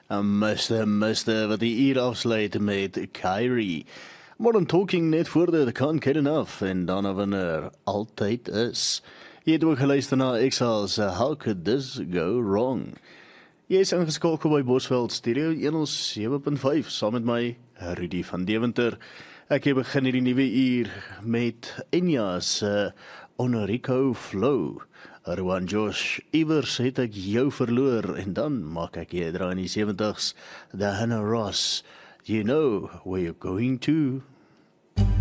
Mister, wat die uur afsluit met Kyrie. Modern Talking net voor de Can't Get Enough en dan wanneer altyd is. Jy het ook geluister na Exiles, How Could This Go Wrong? Jy is ingeskakel by Bosveld Stereo 107.5 saam met my, Rudy van Deventer. Ek het begin hierdie nuwe uur met Enya se Honorico Flow. Rowan Josh, iewers het ek jou verloor en dan maak ek jy draai in die 70s, Diana Ross, You Know Where You're Going To.